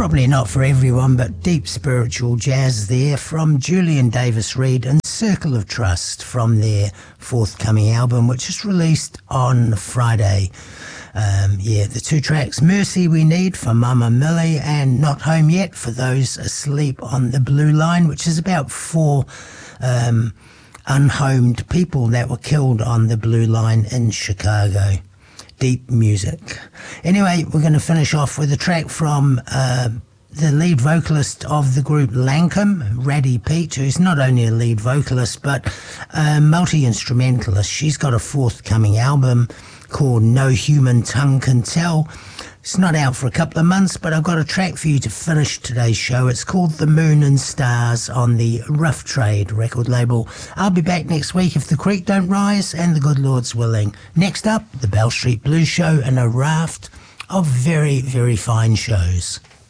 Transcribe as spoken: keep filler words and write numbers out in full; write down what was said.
Probably not for everyone, but deep spiritual jazz there from Julian Davis Reed and Circle of Trust from their forthcoming album, which is released on Friday. Um, yeah, the two tracks, Mercy We Need for Mama Millie and Not Home Yet for those asleep on the Blue Line, which is about four um, unhomed people that were killed on the Blue Line in Chicago. Deep music. Anyway, we're going to finish off with a track from uh, the lead vocalist of the group Lankum, Raddy Pete, who's not only a lead vocalist but a multi-instrumentalist. She's got a forthcoming album called No Human Tongue Can Tell. It's not out for a couple of months, but I've got a track for you to finish today's show. It's called The Moon and Stars on the Rough Trade record label. I'll be back next week if the creek don't rise and the good Lord's willing. Next up, the Bell Street Blues Show and a raft of very, very fine shows.